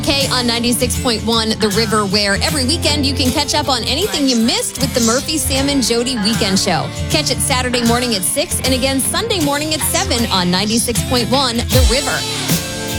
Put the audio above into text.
K on 96.1 The River, where every weekend you can catch up on anything you missed with the Murphy, Sam, and Jody Weekend Show. Catch it Saturday morning at 6 and again Sunday morning at 7 on 96.1 The River.